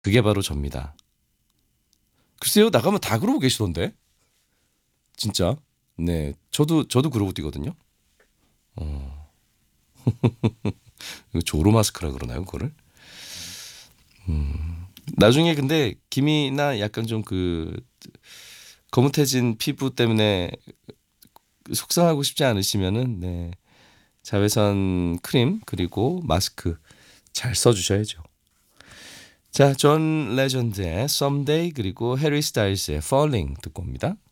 그게 바로 접니다. 글쎄요, 나가면 다 그러고 계시던데. 진짜. 네, 저도 그러고 뛰거든요. 어, 이거 조로 마스크라 그러나요, 그거를? 나중에 근데 김이나 약간 좀 그 거뭇해진 피부 때문에 속상하고 싶지 않으시면은 네, 자외선 크림 그리고 마스크 잘 써주셔야죠. 자, 존 레전드의 Someday 그리고 해리 스타일스의 Falling 듣고 옵니다.